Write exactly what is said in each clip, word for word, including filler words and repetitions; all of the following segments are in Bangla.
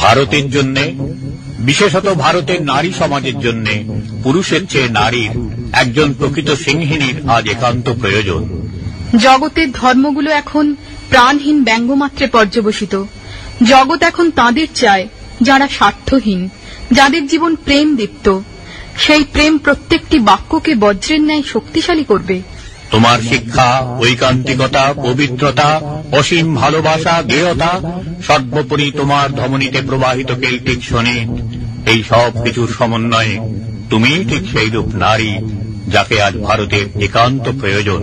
ভারতের জন্য, বিশেষত ভারতের নারী সমাজের জন্য পুরুষের চেয়ে নারীর একজন প্রকৃত সিংহিনীর আজ একান্ত প্রয়োজন। জগতের ধর্মগুলো এখন প্রাণহীন ব্যঙ্গমাত্রে পর্যবসিত। জগৎ এখন তাঁদের চায় যারা স্বার্থহীন, যাদের জীবন প্রেম দীপ্ত। সেই প্রেম প্রত্যেকটি বাক্যকে বজ্রের ন্যায় শক্তিশালী করবে। তোমার শিক্ষা, ঐকান্তিকতা, পবিত্রতা, অসীম ভালোবাসা, গেয়তা, সর্বোপরি তোমার ধমনীতে প্রবাহিত কেল্টিক সঙ্গীত, এই সব কিছুর সমন্বয়ে তুমি ঠিক সেইরূপ নারী যাকে আজ ভারতের একান্ত প্রয়োজন।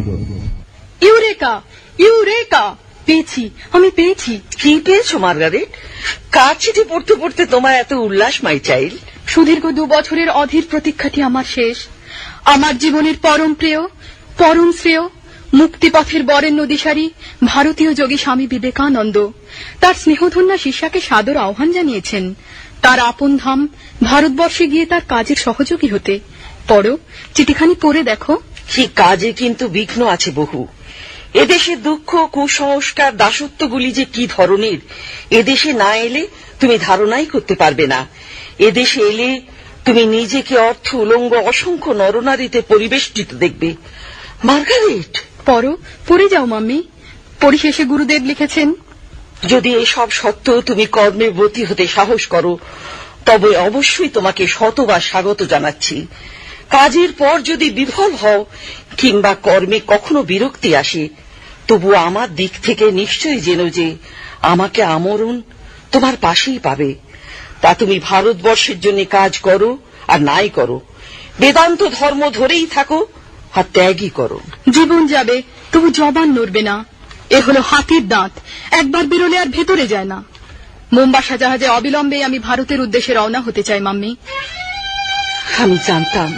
Eureka, eureka! পেয়েছি, আমি পেয়েছি। কি পেয়েছো মার্গারেট? কার চিঠি পড়তে পড়তে তোমার এত উল্লাস, মাই চাইল্ড? সুদীর্ঘ দু বছরের অধীর প্রতীক্ষাটি আমার শেষ। আমার জীবনের পরম প্রিয়, পরম শ্রেয়, মুক্তিপথের বরেণ্য দিশারি ভারতীয় যোগী স্বামী বিবেকানন্দ তার স্নেহধন্যা শিষ্যাকে সাদর আহ্বান জানিয়েছেন তার আপন ধাম ভারতবর্ষে গিয়ে তার কাজের সহযোগী হতে। পড়ো, চিঠিখানি পড়ে দেখো। সেই কাজে কিন্তু বিঘ্ন আছে বহু। এদেশে দুঃখ, কুসংস্কার, দাসত্বগুলি যে কি ধরনের এদেশে না এলে তুমি ধারণাই করতে পারবে না। এদেশে এলে তুমি নিজেকে অর্থ উলঙ্গ অসংখ্য নরনারীতে পরিবেষ্টিত দেখবে। মার্গারেট, পড়ো, পড়ে যাও মাম্মি। পরিশেষে গুরুদেব লিখেছেন, যদি এসব সত্ত্বেও তুমি কর্মে ব্রতী হতে সাহস করো তবে অবশ্যই তোমাকে শতবার স্বাগত জানাচ্ছি। কাজের পর যদি বিফল হও কিংবা কর্মে কখনো বিরক্তি আসে, তবু আমার দিক থেকে নিশ্চয়ই জেনো যে আমাকে আমরণ তোমার পাশেই পাবে। তা তুমি ভারতবর্ষের জন্য কাজ করো আর নাই করো, বেদান্ত ধর্ম ধরেই থাকো আর ত্যাগই করো। জীবন যাবে তবু জবান নড়বে না। এ হলো হাতির দাঁত, একবার বেরোলে আর ভেতরে যায় না। মোমবাসা জাহাজে অবিলম্বে আমি ভারতের উদ্দেশ্যে রওনা হতে চাই মাম্মি। আমি জানতাম,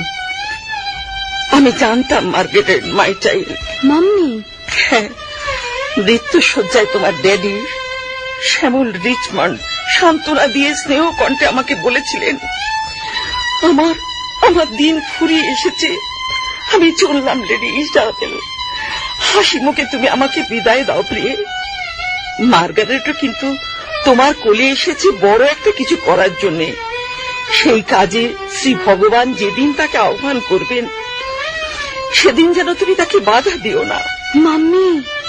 আমি জানতাম মার্গারেট, মাই চাইল্ড। মাম্মি, হ্যাঁ, মৃত্যুশয্যায় তোমার ড্যাডি শ্যামল রিচমন্ড সান্ত্বনা দিয়ে স্নেহ কণ্ঠে আমাকে বলেছিলেন, আমার আমার দিন ফুরিয়ে এসেছে, আমি চললাম লেডি ইজাবেল। হাসি মুখে তুমি আমাকে বিদায় দাও প্রিয়ে। মার্গারেটও কিন্তু তোমার কোলে এসেছে বড় একটা কিছু করার জন্য। সেই কাজে শ্রী ভগবান যেদিন তাকে আহ্বান করবেন সেদিন যেন তুমি তাকে বাধা দিও না। Mummy,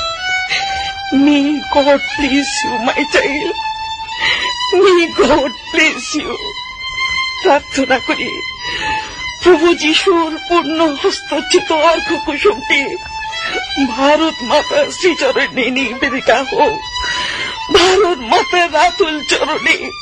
may God please you my child, may God please you. প্রার্থনা করি প্রভু যিশুর পূর্ণ হস্তচ্যুত অর্ঘ কুসুমটি ভারত মাতার শ্রীচরণে নিবেদিতা হোক, ভারত মাতার রাতুল চরণে।